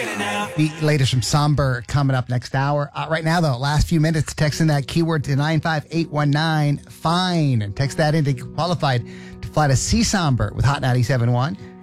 The latest from Somber coming up next hour. Right now, though, last few minutes, text in that keyword to 95819, FINE, and text that in to get qualified to fly to Sea Somber with Hot 97.1.